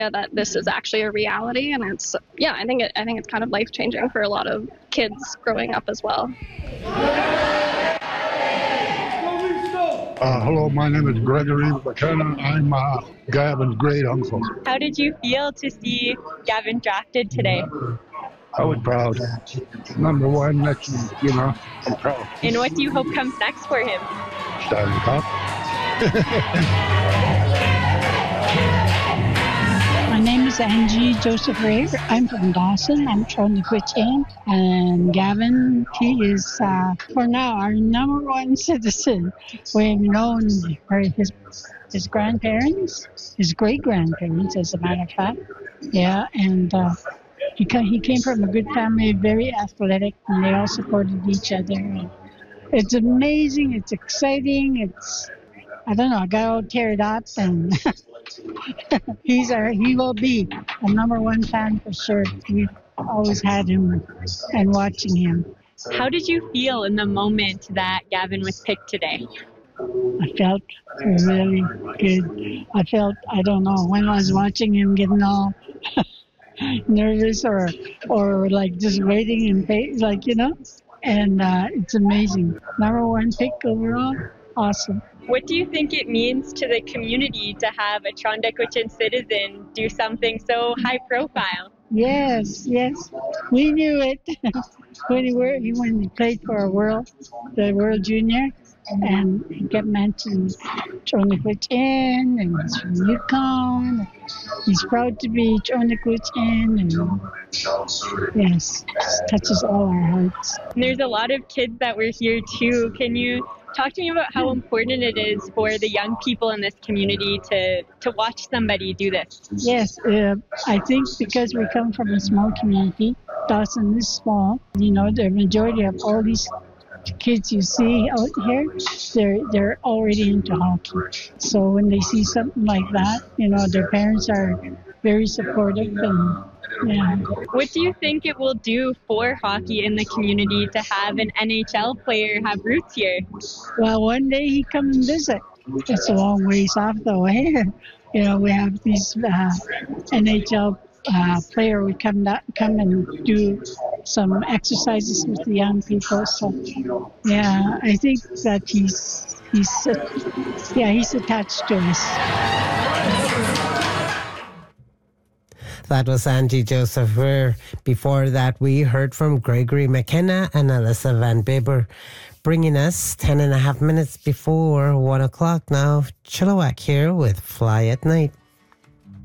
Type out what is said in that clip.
that this is actually a reality, and I think it's kind of life-changing for a lot of kids growing up as well. Hello, my name is Gregory McKenna. I'm Gavin's great uncle. How did you feel to see Gavin drafted today? I was proud. Number one, I'm proud. And what do you hope comes next for him? Stanley Cup. My name is Angie Joseph Ray. I'm from Dawson. I'm from the Quichin. And Gavin, he is, for now, our number one citizen. We've known his grandparents, his great-grandparents, as a matter of fact. Yeah, and he came from a good family, very athletic, and they all supported each other. And it's amazing. It's exciting. I don't know, I got all teared up, and he will be a number one fan for sure. We've always had him and watching him. How did you feel in the moment that Gavin was picked today? I felt really good. I don't know, when I was watching him getting all nervous or like just waiting and and it's amazing. Number one pick overall, awesome. What do you think it means to the community to have a Toronto Cochin citizen do something so high profile? Yes, we knew it when he played for the World Junior, and he kept mentioning Toronto Cochin, and he's from Yukon. He's proud to be Toronto Cochin, and yes, it touches all our hearts. And there's a lot of kids that were here too. Can you talk to me about how important it is for the young people in this community to watch somebody do this? Yes, I think because we come from a small community, Dawson is small. The majority of all these kids you see out here, they're already into hockey. So when they see something like that, their parents are very supportive. And yeah. What do you think it will do for hockey in the community to have an NHL player have roots here? Well, one day he come and visit. It's a long ways off though. We have these NHL player would come and do some exercises with the young people. So yeah, I think that he's attached to us. That was Angie Joseph Weir. Before that, we heard from Gregory McKenna and Alyssa Van Bibber, bringing us 10.5 minutes before 1 o'clock now. Chilliwack here with Fly at Night.